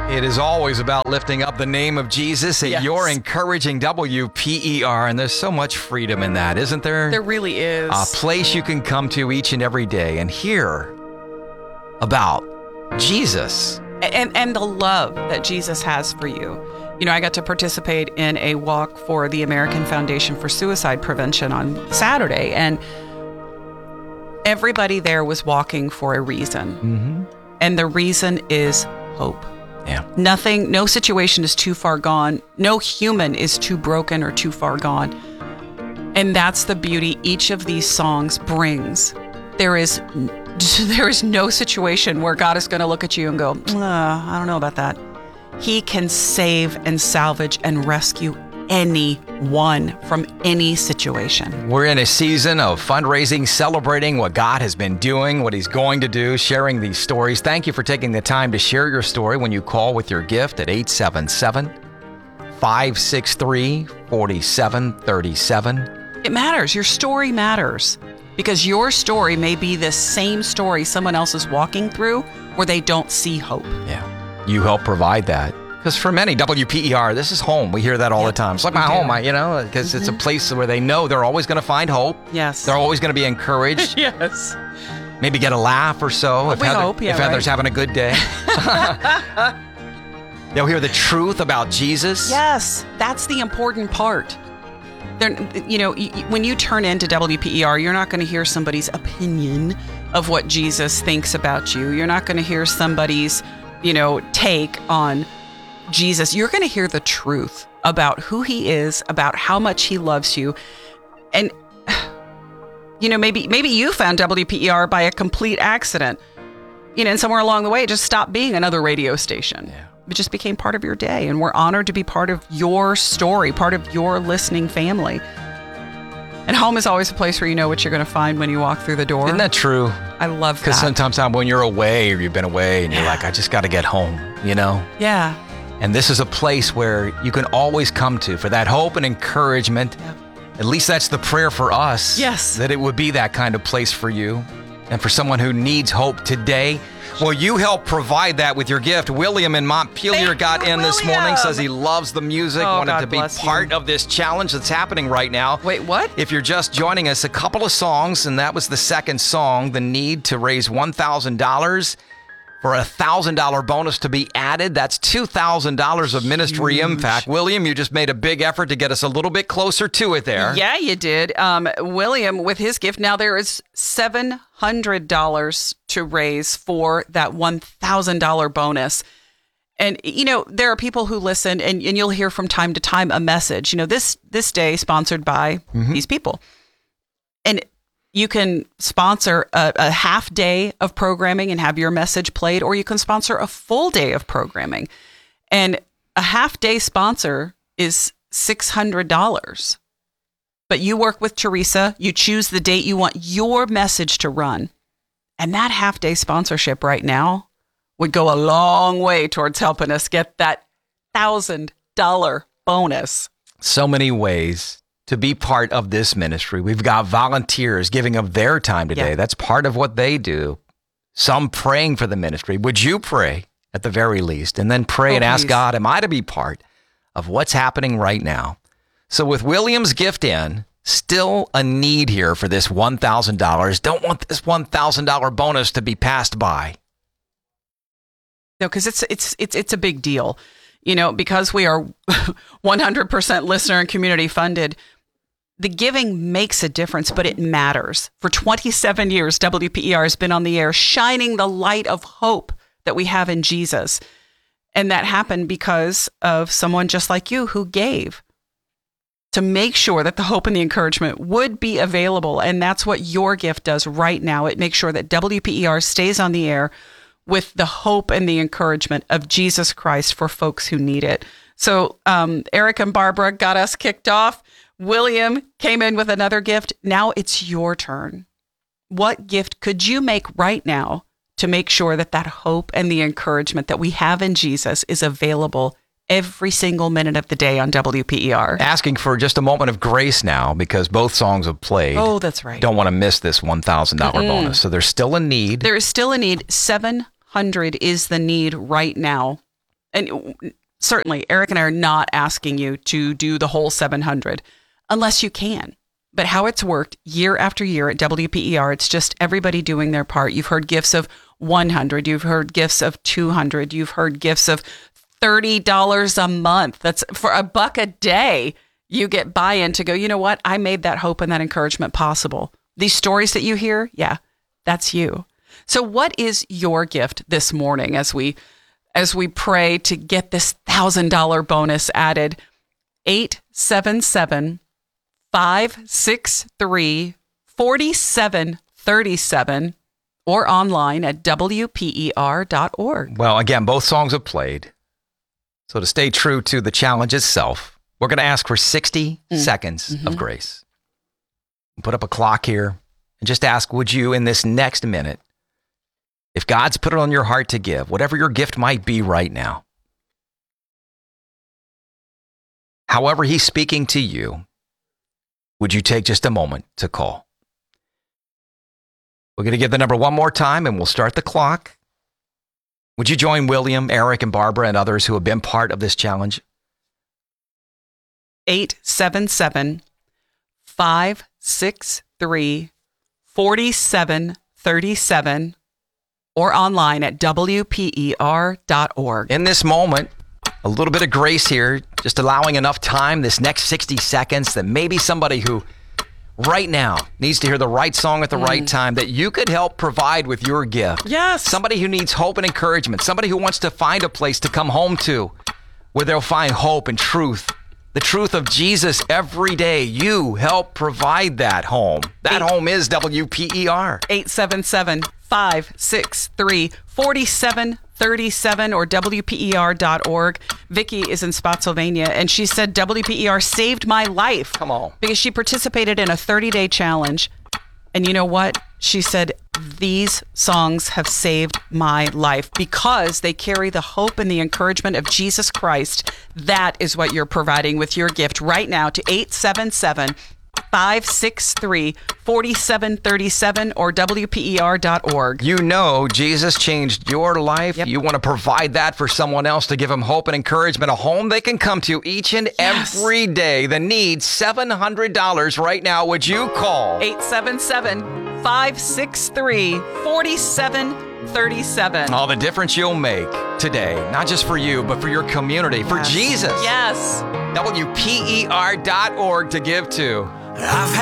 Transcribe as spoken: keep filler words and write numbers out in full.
It is always about lifting up the name of Jesus at Yes. your encouraging W P E R, and there's so much freedom in that, isn't there? There really is. A place you can come to each and every day and hear about Jesus. And, and the love that Jesus has for you. You know, I got to participate in a walk for the American Foundation for Suicide Prevention on Saturday, and everybody there was walking for a reason. Mm-hmm. And the reason is hope. Yeah. Nothing, no situation is too far gone. No human is too broken or too far gone. And that's the beauty each of these songs brings. There is there is no situation where God is going to look at you and go, uh, I don't know about that. He can save and salvage and rescue anyone from any situation. We're in a season of fundraising, celebrating what God has been doing, what he's going to do, sharing these stories. Thank you for taking the time to share your story when you call with your gift at eight seven seven, five six three, four seven three seven. It matters. Your story matters because your story may be the same story someone else is walking through where they don't see hope. Yeah. You help provide that. Because for many, W P E R, this is home. We hear that all Yep, the time. It's like my we do. home, I, you know, because Mm-hmm. it's a place where they know they're always going to find hope. Yes. They're always going to be encouraged. Yes. Maybe get a laugh or so if, We Heather, hope, yeah, if Heather's right. having a good day. They'll hear the truth about Jesus. Yes, that's the important part. They're, you know, y- y- when you turn into W P E R, you're not going to hear somebody's opinion of what Jesus thinks about you. You're not going to hear somebody's, you know, take on Jesus. You're going to hear the truth about who he is, about how much he loves you. And, you know, maybe maybe you found W P E R by a complete accident. You know, and somewhere along the way, it just stopped being another radio station. Yeah. It just became part of your day. And we're honored to be part of your story, part of your listening family. And home is always a place where you know what you're going to find when you walk through the door. Isn't that true? I love that. Because sometimes when you're away or you've been away and you're Yeah. like, I just got to get home, you know? Yeah. And this is a place where you can always come to for that hope and encouragement. Yep. At least that's the prayer for us. Yes. That it would be that kind of place for you. And for someone who needs hope today, well, you help provide that with your gift. William in Montpelier Thank got you, in this William. morning, says he loves the music, Oh, wanted God to be bless you. part of this challenge that's happening right now. Wait, what? If you're just joining us, a couple of songs, and that was the second song, the need to raise one thousand dollars for a one thousand dollars bonus to be added. That's two thousand dollars of ministry Huge. impact. William, you just made a big effort to get us a little bit closer to it there. Yeah, you did. Um, William, with his gift, now there is seven hundred dollars to raise for that one thousand dollars bonus. And, you know, there are people who listen, and, and you'll hear from time to time a message. You know, this this day sponsored by Mm-hmm. these people. And you can sponsor a, a half day of programming and have your message played, or you can sponsor a full day of programming. And a half day sponsor is six hundred dollars. But you work with Teresa, you choose the date you want your message to run. And that half day sponsorship right now would go a long way towards helping us get that one thousand dollars bonus. So many ways to be part of this ministry. We've got volunteers giving of their time today. Yeah. That's part of what they do. Some praying for the ministry. Would you pray at the very least? And then pray Oh, and ask please. God, am I to be part of what's happening right now? So with William's gift in, still a need here for this one thousand dollars. Don't want this one thousand dollars bonus to be passed by. No, because it's it's it's it's a big deal, you know, because we are one hundred percent listener and community funded. The giving makes a difference, but it matters. For twenty-seven years, W P E R has been on the air, shining the light of hope that we have in Jesus, and that happened because of someone just like you who gave to make sure that the hope and the encouragement would be available. And that's what your gift does right now. It makes sure that W P E R stays on the air with the hope and the encouragement of Jesus Christ for folks who need it. So um, Eric and Barbara got us kicked off. William came in with another gift. Now it's your turn. What gift could you make right now to make sure that that hope and the encouragement that we have in Jesus is available every single minute of the day on W P E R? Asking for just a moment of grace now because both songs have played. Oh, that's right. Don't want to miss this one thousand dollars Mm-mm. bonus. So there's still a need. There is still a need. seven hundred is the need right now. And certainly, Eric and I are not asking you to do the whole seven hundred unless you can. But how it's worked year after year at W P E R, it's just everybody doing their part. You've heard gifts of one hundred, you've heard gifts of two hundred, you've heard gifts of thirty dollars a month. That's for a buck a day. You get buy-in to go, you know what? I made that hope and that encouragement possible. These stories that you hear, yeah, that's you. So what is your gift this morning as we as we pray to get this one thousand dollars bonus added? eight seven seven, five six three, four seven three seven or online at W P E R dot org. Well, again, both songs have played. So to stay true to the challenge itself, we're going to ask for sixty mm. seconds mm-hmm. of grace. Put up a clock here and just ask, would you, in this next minute, if God's put it on your heart to give, whatever your gift might be right now, however he's speaking to you, would you take just a moment to call? We're going to give the number one more time and we'll start the clock. Would you join William, Eric, and Barbara and others who have been part of this challenge? eight seven seven, five six three, four seven three seven or online at W P E R dot org. In this moment, a little bit of grace here, just allowing enough time, this next sixty seconds, that maybe somebody who right now needs to hear the right song at the mm. right time, that you could help provide with your gift. Yes. Somebody who needs hope and encouragement, somebody who wants to find a place to come home to where they'll find hope and truth, the truth of Jesus every day. You help provide that home. That Eight. home is W P E R. eight seven seven, five six three, four seven three seven or W P E R dot org. Vicki is in Spotsylvania, and she said W P E R saved my life. Come on. Because she participated in a thirty-day challenge. And you know what? She said, these songs have saved my life because they carry the hope and the encouragement of Jesus Christ. That is what you're providing with your gift right now to eight seven seven, five six three, four seven three seven or W P E R dot org. You know Jesus changed your life. Yep. You want to provide that for someone else to give them hope and encouragement, a home they can come to each and yes. every day. The need, seven hundred dollars right now. Would you call? eight seven seven, five six three, four seven three seven. All the difference you'll make today, not just for you, but for your community, yes. for Jesus. Yes. W P E R dot org to give to. I've